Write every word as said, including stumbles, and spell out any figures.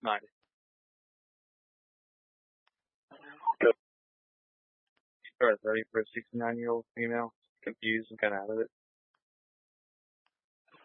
Nice. Or a thirty for a sixty-nine year old female. Confused and kind of out of it.